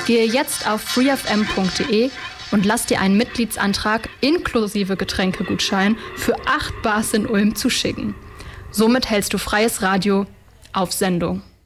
Gehe jetzt auf freefm.de und lass dir einen Mitgliedsantrag inklusive Getränkegutschein für 8 Bars in Ulm zuschicken. Somit hältst du freies Radio auf Sendung.